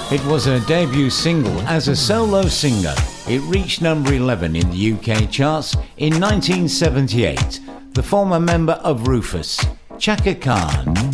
It was her debut single as a solo singer. It reached number 11 in the UK charts in 1978. The former member of Rufus, Chaka Khan.